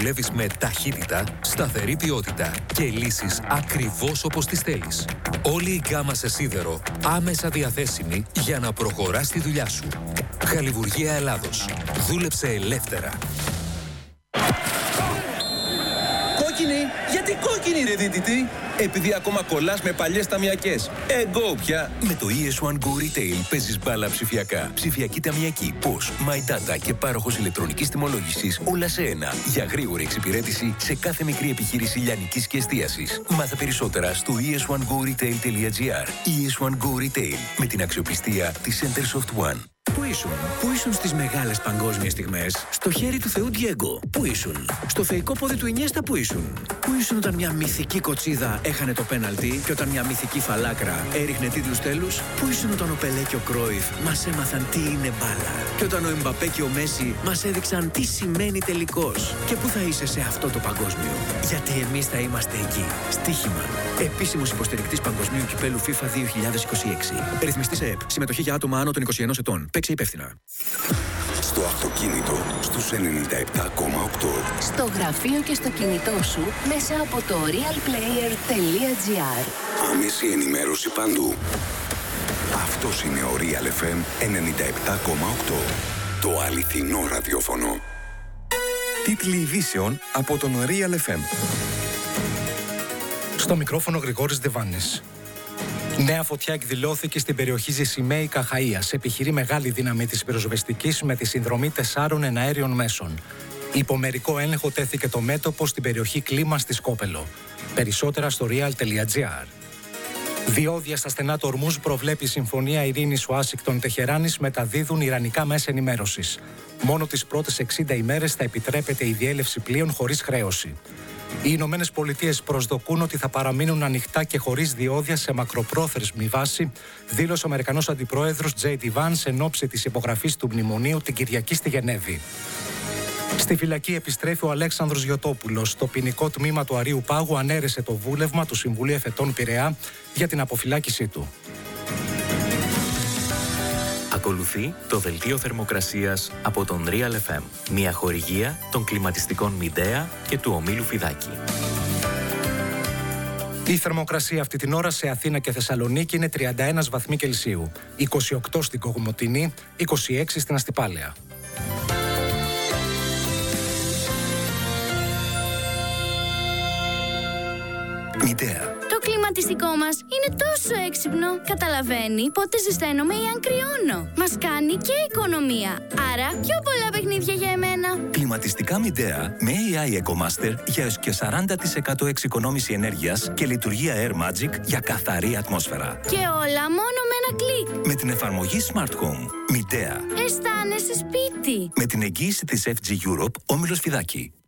δουλεύεις με ταχύτητα, σταθερή ποιότητα και λύσεις ακριβώς όπως τις θέλεις. Όλη η γκάμα σε σίδερο άμεσα διαθέσιμη για να προχωράς τη δουλειά σου. Χαλιβουργία Ελλάδος. Δούλεψε ελεύθερα. Κόκκινη! Γιατί κόκκινη ρε δίδυτη? Επειδή ακόμα κολλάς με παλιές ταμιακές. Εγώ πια. Με το ES1 Go Retail παίζεις μπάλα ψηφιακά. Ψηφιακή ταμιακή, POS, My Data και πάροχος ηλεκτρονικής τιμολόγησης. Όλα σε ένα. Για γρήγορη εξυπηρέτηση σε κάθε μικρή επιχείρηση λιανικής και εστίασης. Μάθε περισσότερα στο es1goretail.gr. ES1 Go Retail. Με την αξιοπιστία της Centersoft One. Πού ήσουν στις μεγάλες παγκόσμιες στιγμές? Στο χέρι του Θεού Διέγκο. Πού ήσουν? Στο θεϊκό πόδι του Ινιέστα. Πού ήσουν όταν μια μυθική κοτσίδα έχανε το πέναλτι και όταν μια μυθική φαλάκρα έριχνε τίτλους τέλους? Πού ήσουν όταν ο Πελέ και ο Κρόιφ μας έμαθαν τι είναι μπάλα? Και όταν ο Εμπαπέ και ο Μέση μας έδειξαν τι σημαίνει τελικός? Και πού θα είσαι σε αυτό το παγκόσμιο? Γιατί εμείς θα είμαστε εκεί. Στοίχημα. Επίσημος υποστηρικτής Παγκοσμίου Κυπέλου FIFA 2026. Ρυθμιστής ΕΕΠ. Συμμετοχή για άτομα άνω των 21 ετών. Παίξε υπεύθυνα. Στο αυτοκίνητο στους 97,8. Στο γραφείο και στο κινητό σου μέσα από το realplayer.gr. Άμεση ενημέρωση παντού. Αυτός είναι ο Real FM 97,8. Το αληθινό ραδιόφωνο. Τίτλοι ειδήσεων από τον Real FM. Στο μικρόφωνο Γρηγόρης Δεβάνης. Νέα φωτιά εκδηλώθηκε στην περιοχή Ζησημαίη Καχαΐας. Επιχειρεί μεγάλη δύναμη της πυροσβεστικής με τη συνδρομή 4 εναέριων μέσων. Υπό μερικό έλεγχο τέθηκε το μέτωπο στην περιοχή Κλίμα στη Σκόπελο. Περισσότερα στο real.gr. Διόδια στα στενά του Ορμούζ προβλέπει η Συμφωνία Ειρήνης Ουάσιγκτον Τεχεράνης μεταδίδουν ιρανικά μέσα ενημέρωσης. Μόνο τις πρώτες 60 ημέρες θα επιτρέπεται η διέλευση πλοίων χωρίς χρέωση. Οι Ηνωμένες Πολιτείες προσδοκούν ότι θα παραμείνουν ανοιχτά και χωρίς διόδια σε μακροπρόθεσμη βάση, δήλωσε ο Αμερικανός Αντιπρόεδρος J.D. Vance εν ώψη της υπογραφής του μνημονίου την Κυριακή στη Γενέβη. Στη φυλακή επιστρέφει ο Αλέξανδρος Γιωτόπουλος. Το ποινικό τμήμα του Αρείου Πάγου ανέρεσε το βούλευμα του Συμβουλίου Εφετών Πειραιά για την αποφυλάκησή του. Ακολουθεί το δελτίο θερμοκρασίας από τον Real FM. Μια χορηγία των κλιματιστικών Μιντέα και του ομίλου Φιδάκη. Η θερμοκρασία αυτή την ώρα σε Αθήνα και Θεσσαλονίκη είναι 31 βαθμοί Κελσίου. 28 στην Κογμοτηνή, 26 στην Αστυπάλαια. Μιντέα. Το κλιματιστικό μας είναι τόσο έξυπνο. Καταλαβαίνει πότε ζεσταίνομαι ή αν κρυώνω. Μας κάνει και οικονομία. Άρα πιο πολλά παιχνίδια για εμένα. Κλιματιστικά Μιντέα με AI EcoMaster για έως και 40% εξοικονόμηση ενέργειας και λειτουργία Air Magic για καθαρή ατμόσφαιρα. Και όλα μόνο με ένα κλικ. Με την εφαρμογή Smart Home. Μιντέα. Αισθάνεσαι σπίτι. Με την εγγύηση της FG Europe, όμιλος Φιδάκη.